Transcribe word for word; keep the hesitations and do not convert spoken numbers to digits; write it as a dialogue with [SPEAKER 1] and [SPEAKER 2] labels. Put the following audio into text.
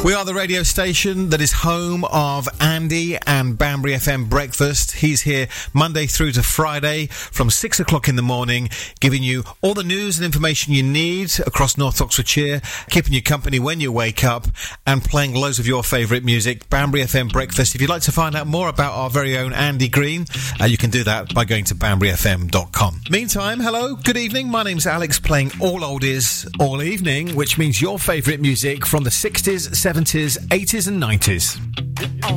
[SPEAKER 1] We are the radio station that is home of Andy and Banbury F M Breakfast. He's here Monday through to Friday from six o'clock in the morning, giving you all the news and information you need across North Oxfordshire, keeping you company when you wake up, and playing loads of your favourite music. Banbury F M Breakfast. If you'd like to find out more about our very own Andy Green, uh, you can do that by going to banbury f m dot com. Meantime, hello, good evening. My name's Alex, playing all oldies all evening, which means your favourite music from the sixties, seventies, eighties and nineties.